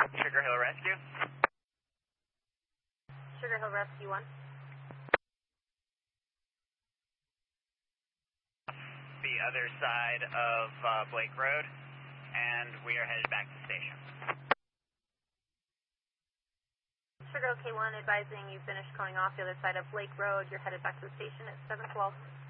Sugar Hill Rescue. Sugar Hill Rescue 1. The other side of Blake Road, and we are headed back to station. Sugar Hill K1 advising you finished coming off the other side of Blake Road. You're headed back to the station at 7:12.